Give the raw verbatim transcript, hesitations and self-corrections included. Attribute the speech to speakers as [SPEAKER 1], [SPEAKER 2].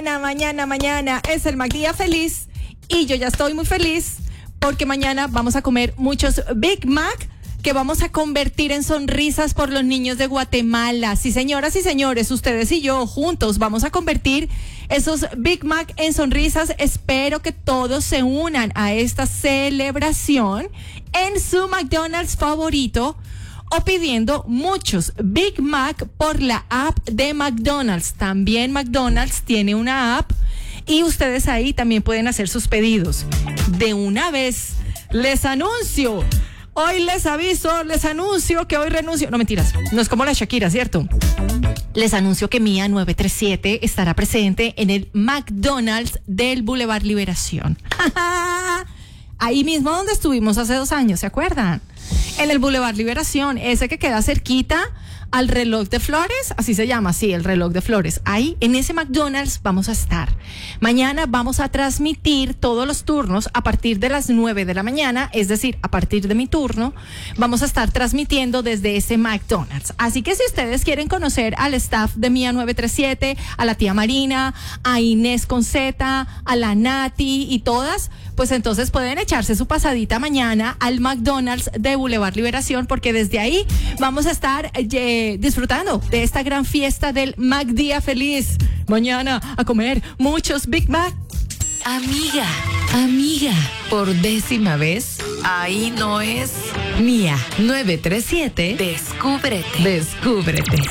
[SPEAKER 1] mañana, mañana, mañana es el McDía Feliz y yo ya estoy muy feliz porque mañana vamos a comer muchos Big Mac que vamos a convertir en sonrisas por los niños de Guatemala. Sí, señoras y señores, ustedes y yo juntos vamos a convertir esos Big Mac en sonrisas. Espero que todos se unan a esta celebración en su McDonald's favorito o pidiendo muchos Big Mac por la app de McDonald's. También McDonald's tiene una app y ustedes ahí también pueden hacer sus pedidos. De una vez les anuncio, hoy les aviso, les anuncio que hoy renuncio. No, mentiras, no es como la Shakira, ¿cierto? Les anuncio que Mía nueve tres siete estará presente en el McDonald's del Boulevard Liberación. Ahí mismo donde estuvimos hace dos años, ¿se acuerdan? En el Boulevard Liberación, ese que queda cerquita al Reloj de Flores, así se llama, sí, el Reloj de Flores. Ahí, en ese McDonald's vamos a estar. Mañana vamos a transmitir todos los turnos a partir de las nueve de la mañana, es decir, a partir de mi turno, vamos a estar transmitiendo desde ese McDonald's. Así que si ustedes quieren conocer al staff de Mía nueve tres siete, a la tía Marina, a Inés con Z, a la Nati y todas, pues entonces pueden echarse su pasadita mañana al McDonald's de Boulevard Liberación, porque desde ahí vamos a estar eh, disfrutando de esta gran fiesta del McDía Feliz. Mañana a comer muchos Big Mac.
[SPEAKER 2] Amiga, amiga, por décima vez, ahí no es. Mía nueve tres siete, descúbrete, descúbrete.